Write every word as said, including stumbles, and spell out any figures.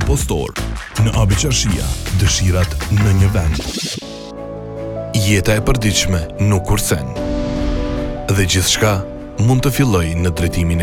Apple Store. Në Abi Qarshia, dëshirat në një vend. Jeta e përditshme nuk kursen. Dhe gjithçka mund të fillojë në drejtimin